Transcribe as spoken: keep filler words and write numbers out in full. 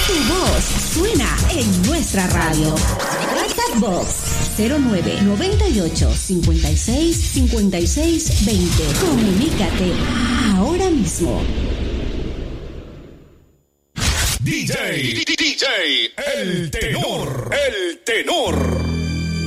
Tu voz suena en nuestra radio. WhatsApp Box cero nueve nueve ocho cinco seis cinco seis dos cero. Comunícate ahora mismo. D J, D J, el tenor, el tenor.